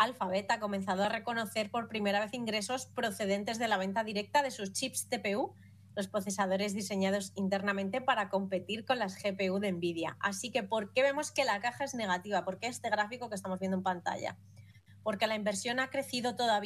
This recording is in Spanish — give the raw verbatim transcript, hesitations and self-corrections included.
Alphabet ha comenzado a reconocer por primera vez ingresos procedentes de la venta directa de sus chips T P U, los procesadores diseñados internamente para competir con las G P U de Nvidia. Así que, ¿por qué vemos que la caja es negativa? ¿Por qué este gráfico que estamos viendo en pantalla? Porque la inversión ha crecido todavía